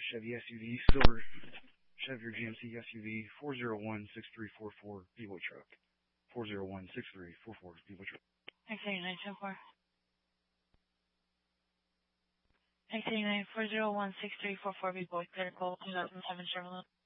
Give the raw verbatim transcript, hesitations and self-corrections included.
Chevy S U V, silver Chevy or G M C S U V, four zero one six three four four, B-Boy truck. four zero one six three four four, B-Boy truck. X eighty-nine ten four. X eighty-nine four zero one six three four four, B-Boy, clear call two thousand seven Chevrolet.